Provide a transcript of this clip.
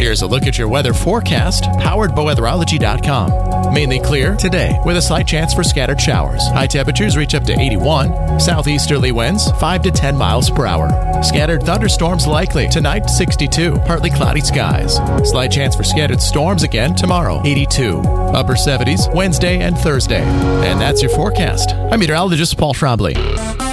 Here's a look at your weather forecast, powered by weatherology.com. Mainly clear today, with a slight chance for scattered showers. High temperatures reach up to 81. Southeasterly winds 5 to 10 miles per hour. Scattered thunderstorms likely tonight, 62. Partly cloudy skies. Slight chance for scattered storms again tomorrow, 82. Upper 70s Wednesday and Thursday. And that's your forecast. I'm meteorologist Paul Trombley.